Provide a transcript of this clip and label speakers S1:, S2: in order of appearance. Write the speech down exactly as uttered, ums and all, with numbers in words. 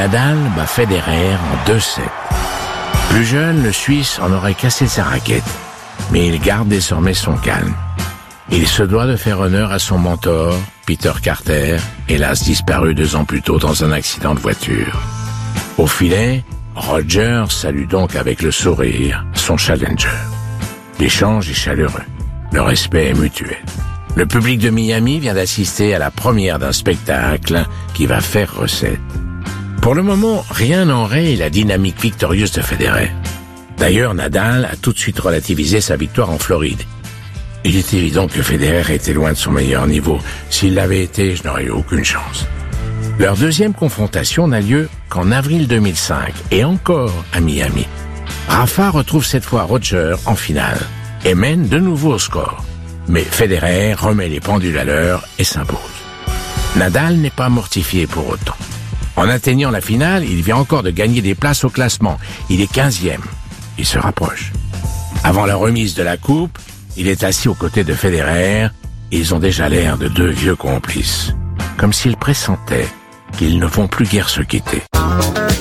S1: Nadal bat Federer en deux sept. Plus jeune, le Suisse en aurait cassé sa raquette, mais il garde désormais son calme. Il se doit de faire honneur à son mentor, Peter Carter, hélas disparu deux ans plus tôt dans un accident de voiture. Au filet, Roger salue donc avec le sourire son challenger. L'échange est chaleureux, le respect est mutuel. Le public de Miami vient d'assister à la première d'un spectacle qui va faire recette. Pour le moment, rien n'enraye la dynamique victorieuse de Federer. D'ailleurs, Nadal a tout de suite relativisé sa victoire en Floride. Il est évident que Federer était loin de son meilleur niveau. S'il l'avait été, je n'aurais eu aucune chance. Leur deuxième confrontation n'a lieu qu'en avril deux mille cinq, et encore à Miami. Rafa retrouve cette fois Roger en finale, et mène de nouveau au score. Mais Federer remet les pendules à l'heure et s'impose. Nadal n'est pas mortifié pour autant. En atteignant la finale, il vient encore de gagner des places au classement. Il est quinzième. Il se rapproche. Avant la remise de la coupe, il est assis aux côtés de Federer et ils ont déjà l'air de deux vieux complices. Comme s'ils pressentaient qu'ils ne vont plus guère se quitter.